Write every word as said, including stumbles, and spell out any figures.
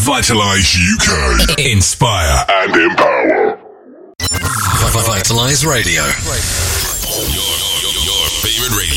Vitalize U K. Inspire and empower. Vitalize Radio. Your, your, your favorite radio